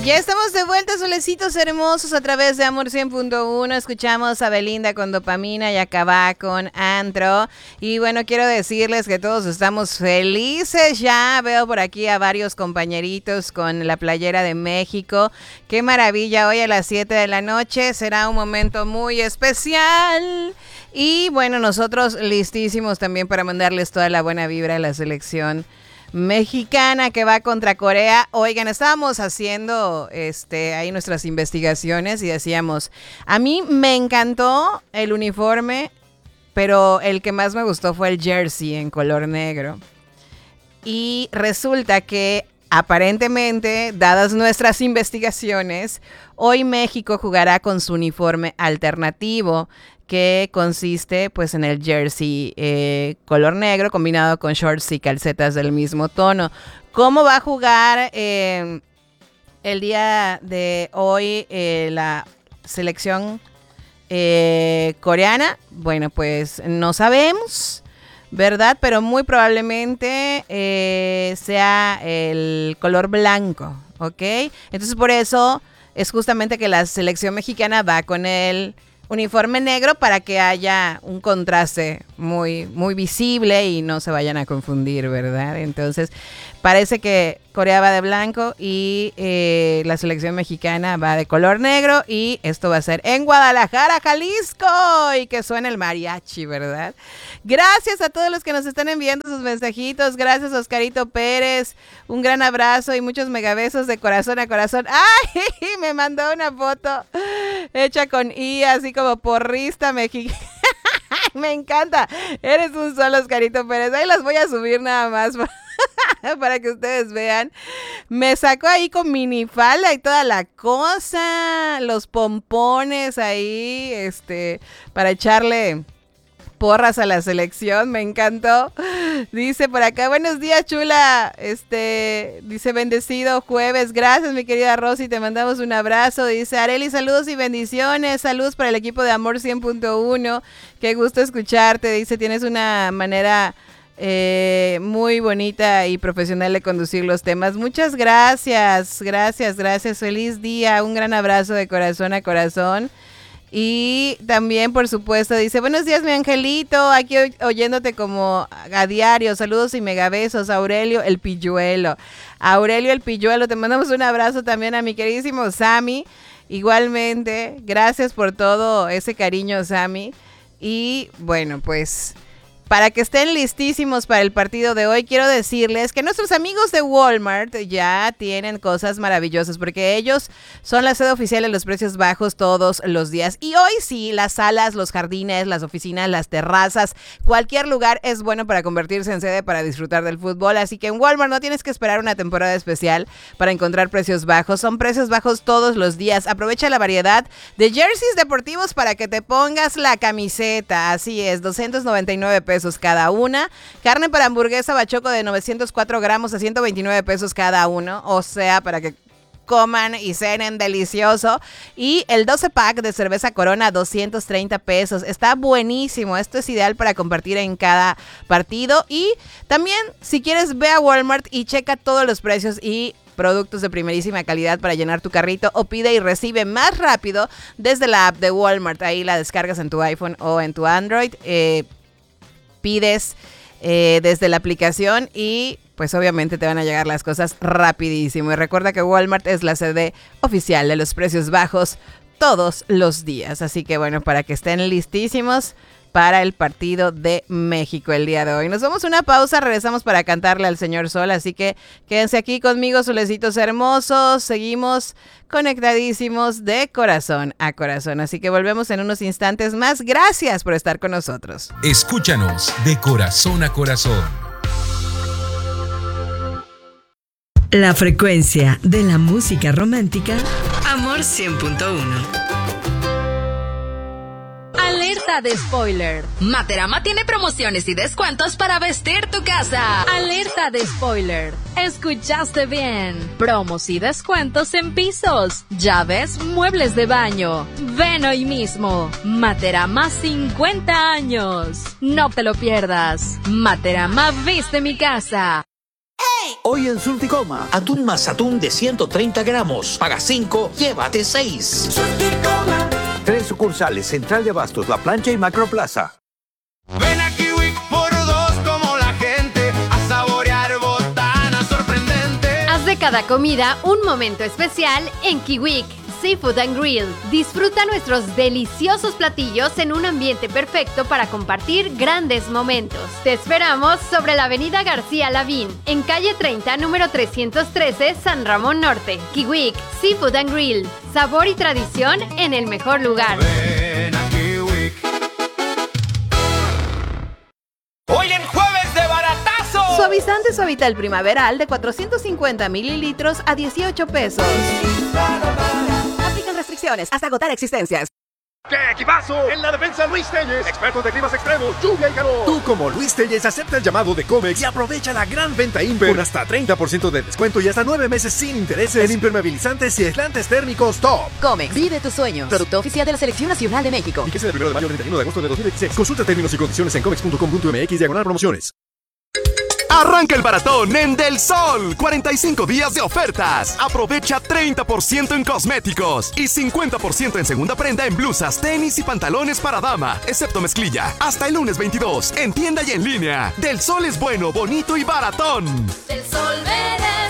Ya estamos de vuelta, solecitos hermosos, a través de Amor 100.1. Escuchamos a Belinda con Dopamina y a Cabá con Antro. Y bueno, quiero decirles que todos estamos felices ya. Veo por aquí a varios compañeritos con la playera de México. Qué maravilla, hoy a las 7 de la noche será un momento muy especial. Y bueno, nosotros listísimos también para mandarles toda la buena vibra a la selección mexicana que va contra Corea. Oigan, estábamos haciendo ahí nuestras investigaciones y decíamos, a mí me encantó el uniforme, pero el que más me gustó fue el jersey en color negro. Y resulta que aparentemente, dadas nuestras investigaciones, hoy México jugará con su uniforme alternativo, que consiste pues en el jersey color negro combinado con shorts y calcetas del mismo tono. ¿Cómo va a jugar el día de hoy la selección coreana? Bueno, pues no sabemos, ¿verdad? Pero muy probablemente sea el color blanco, ¿ok? Entonces por eso es justamente que la selección mexicana va con el uniforme negro para que haya un contraste muy, muy visible y no se vayan a confundir, ¿verdad? Entonces, parece que Corea va de blanco y la selección mexicana va de color negro, y esto va a ser en Guadalajara, Jalisco, y que suene el mariachi, ¿verdad? Gracias a todos los que nos están enviando sus mensajitos. Gracias, Oscarito Pérez. Un gran abrazo y muchos megabesos de corazón a corazón. ¡Ay! Me mandó una foto hecha con I, así como porrista mexicana. Me encanta. Eres un solo, Oscarito Pérez. Ahí las voy a subir nada más para que ustedes vean. Me sacó ahí con minifalda y toda la cosa. Los pompones ahí, para echarle porras a la selección. Me encantó. Dice por acá, buenos días, chula. Dice, bendecido jueves. Gracias, mi querida Rosy, te mandamos un abrazo. Dice Areli, saludos y bendiciones. Saludos para el equipo de Amor 100.1. Qué gusto escucharte. Dice, tienes una manera muy bonita y profesional de conducir los temas. Muchas gracias. Gracias. Feliz día. Un gran abrazo de corazón a corazón. Y también, por supuesto, dice, buenos días, mi angelito, aquí oyéndote como a diario. Saludos y megabesos, Aurelio el Pilluelo. Aurelio el Pilluelo, te mandamos un abrazo también a mi queridísimo Sammy. Igualmente, gracias por todo ese cariño, Sammy. Y bueno, pues para que estén listísimos para el partido de hoy, quiero decirles que nuestros amigos de Walmart ya tienen cosas maravillosas, porque ellos son la sede oficial de los precios bajos todos los días. Y hoy sí, las salas, los jardines, las oficinas, las terrazas, cualquier lugar es bueno para convertirse en sede para disfrutar del fútbol. Así que en Walmart no tienes que esperar una temporada especial para encontrar precios bajos. Son precios bajos todos los días. Aprovecha la variedad de jerseys deportivos para que te pongas la camiseta. Así es, 299 pesos cada una. Carne para hamburguesa bachoco de 904 gramos a 129 pesos cada uno. O sea, para que coman y cenen delicioso. Y el 12 pack de cerveza Corona, 230 pesos. Está buenísimo. Esto es ideal para compartir en cada partido. Y también, si quieres, ve a Walmart y checa todos los precios y productos de primerísima calidad para llenar tu carrito, o pide y recibe más rápido desde la app de Walmart. Ahí la descargas en tu iPhone o en tu Android. Pides desde la aplicación y pues obviamente te van a llegar las cosas rapidísimo. Y recuerda que Walmart es la sede oficial de los precios bajos todos los días. Así que bueno, para que estén listísimos para el partido de México el día de hoy. Nos vamos a una pausa, regresamos para cantarle al señor Sol, así que quédense aquí conmigo, solecitos hermosos. Seguimos conectadísimos de corazón a corazón, así que volvemos en unos instantes más. Gracias por estar con nosotros. Escúchanos de corazón a corazón. La frecuencia de la música romántica. Amor 100.1. Alerta de spoiler. Materama tiene promociones y descuentos para vestir tu casa. Alerta de spoiler. Escuchaste bien. Promos y descuentos en pisos, llaves, muebles de baño. Ven hoy mismo. Materama 50 años. No te lo pierdas. Materama viste mi casa. ¡Hey! Hoy en Surticoma, atún más atún de 130 gramos. Paga 5, llévate 6. Surticoma. 3 sucursales, Central de Abastos, La Plancha y Macroplaza. Ven a Kiwik por 2 como la gente, a saborear botanas sorprendentes. Haz de cada comida un momento especial en Kiwik Seafood and Grill. Disfruta nuestros deliciosos platillos en un ambiente perfecto para compartir grandes momentos. Te esperamos sobre la avenida García Lavín, en calle 30, número 313, San Ramón Norte. Kiwik Seafood and Grill. Sabor y tradición en el mejor lugar. Ven a Kiwik. Hoy en Jueves de Baratazo. Suavizante Suavitel Primaveral de 450 mililitros a 18 pesos. Aplican restricciones hasta agotar existencias. ¡Qué equipazo! En la defensa Luis Telles, expertos de climas extremos, lluvia y calor. Tú como Luis Telles acepta el llamado de Comex y aprovecha la gran venta Imper con hasta 30% de descuento y hasta 9 meses sin intereses en impermeabilizantes y aislantes térmicos top. Comex, vive tus sueños. Producto oficial de la Selección Nacional de México. Fíjese del 1 de mayo al 31 de agosto de 2016. Consulta términos y condiciones en comex.com.mx/promociones. Arranca el baratón en Del Sol. 45 días de ofertas. Aprovecha 30% en cosméticos y 50% en segunda prenda en blusas, tenis y pantalones para dama, excepto mezclilla. Hasta el lunes 22, en tienda y en línea. Del Sol es bueno, bonito y baratón. Del Sol veré.